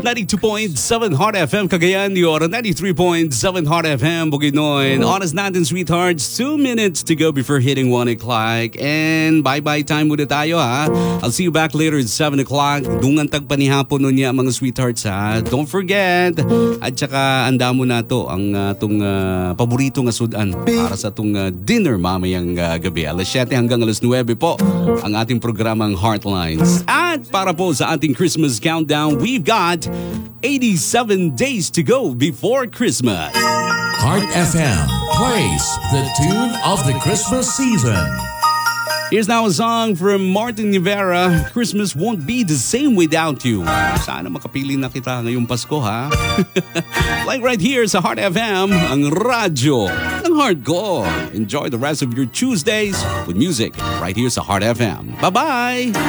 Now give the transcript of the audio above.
92.7 Heart FM Cagayan, your 93.7 Heart FM Bukidnon. Honest natin, sweethearts, 2 minutes to go before hitting 1 o'clock. And bye-bye time muna tayo, ha. I'll see you back later at 7 o'clock. Dungantag panihapon nun niya, mga sweethearts, ha. Don't forget. At saka anda mo na to ang itong paborito nga sudan para sa itong dinner mamayang gabi. Alas 7 hanggang alas 9 po ang ating programang Heartlines. At para po sa ating Christmas countdown, we've got 87 days to go before Christmas. Heart FM plays the tune of the Christmas season. Here's now a song from Martin Rivera, Christmas Won't Be the Same Without You. Sana makapili na kita ngayong Pasko, ha? Like right here sa Heart FM, ang radyo ng heart ko. Enjoy the rest of your Tuesdays with music right here sa Heart FM. Bye-bye!